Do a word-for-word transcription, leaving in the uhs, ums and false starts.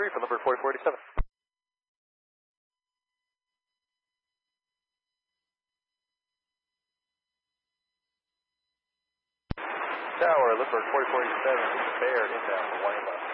three for number forty-four eighty-seven. Tower, Lindbergh forty-four eighty-seven, Bear inbound, one left.